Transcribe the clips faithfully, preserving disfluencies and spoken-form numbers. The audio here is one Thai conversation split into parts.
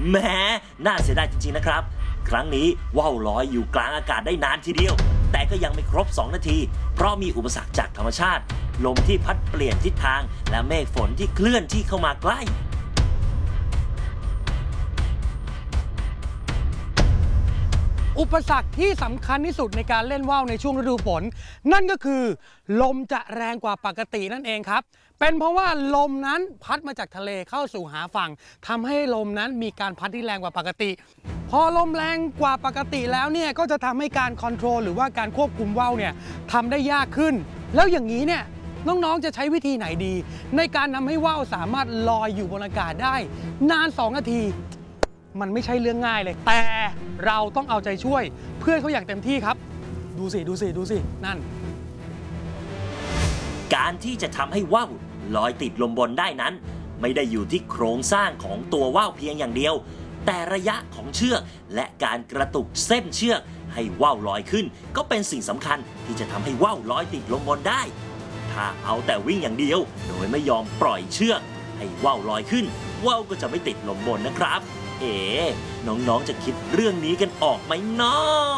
แหมน่าเสียดายจริงๆนะครับครั้งนี้ว่าวลอยอยู่กลางอากาศได้นานทีเดียวแต่ก็ยังไม่ครบสองนาทีเพราะมีอุปสรรคจากธรรมชาติลมที่พัดเปลี่ยนทิศทางและเมฆฝนที่เคลื่อนที่เข้ามาใกล้อุปสรรคที่สำคัญที่สุดในการเล่นว่าวในช่วงฤดูฝนนั่นก็คือลมจะแรงกว่าปกตินั่นเองครับเป็นเพราะว่าลมนั้นพัดมาจากทะเลเข้าสู่หาฝั่งทำให้ลมนั้นมีการพัดที่แรงกว่าปกติพอลมแรงกว่าปกติแล้วเนี่ยก็จะทำให้การคอนโทรลหรือว่าการควบคุมว่าวเนี่ยทำได้ยากขึ้นแล้วอย่างนี้เนี่ยน้องๆจะใช้วิธีไหนดีในการทำให้ว่าวสามารถลอยอยู่บนอากาศได้นานสองนาทีมันไม่ใช่เรื่องง่ายเลยแต่เราต้องเอาใจช่วยเพื่อนเขาอย่างเต็มที่ครับดูสิดูสิดูสินั่นการที่จะทำให้ว่าวลอยติดลมบนได้นั้นไม่ได้อยู่ที่โครงสร้างของตัวว่าวเพียงอย่างเดียวแต่ระยะของเชือกและการกระตุกเส้นเชือกให้ว่าวลอยขึ้นก็เป็นสิ่งสำคัญที่จะทำให้ว่าวลอยติดลมบนได้ถ้าเอาแต่วิ่งอย่างเดียวโดยไม่ยอมปล่อยเชือกให้ว่าวลอยขึ้นว่าวก็จะไม่ติดลมบนนะครับเอ๋น้องๆจะคิดเรื่องนี้กันออกไหมน้อ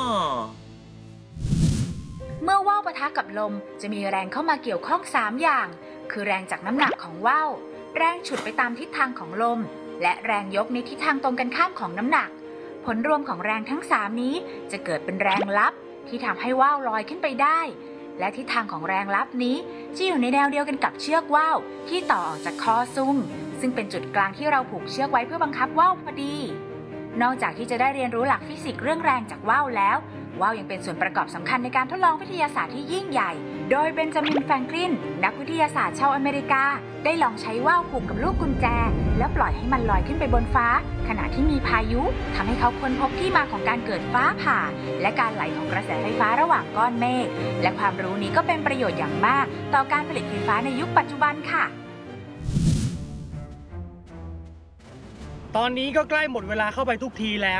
เมื่อว่าวปะทะกับลมจะมีแรงเข้ามาเกี่ยวข้องสามอย่างคือแรงจากน้ำหนักของว่าวแรงฉุดไปตามทิศทางของลมและแรงยกในทิศทางตรงกันข้ามของน้ำหนักผลรวมของแรงทั้งสามนี้จะเกิดเป็นแรงลับที่ทำให้ว่าวลอยขึ้นไปได้และทิศทางของแรงลับนี้จะอยู่ในแนวเดียวกันกับเชือกว่าวที่ต่อออกจากคอซุงซึ่งเป็นจุดกลางที่เราผูกเชือกไว้เพื่อบังคับว่าวพอดีนอกจากที่จะได้เรียนรู้หลักฟิสิกส์เรื่องแรงจากว่าวแล้วว่าวยังเป็นส่วนประกอบสำคัญในการทดลองวิทยาศาสตร์ที่ยิ่งใหญ่โดยเบนจามินแฟรงคลินนักวิทยาศาสตร์ชาวอเมริกาได้ลองใช้ว่าวผูกกับลูกกุญแจแล้วปล่อยให้มันลอยขึ้นไปบนฟ้าขณะที่มีพายุทำให้เขาค้นพบที่มาของการเกิดฟ้าผ่าและการไหลของกระแสไฟฟ้าระหว่างก้อนเมฆและความรู้นี้ก็เป็นประโยชน์อย่างมากต่อการผลิตไฟฟ้าในยุคปัจจุบันค่ะตอนนี้ก็ใกล้หมดเวลาเข้าไปทุกทีแล้ว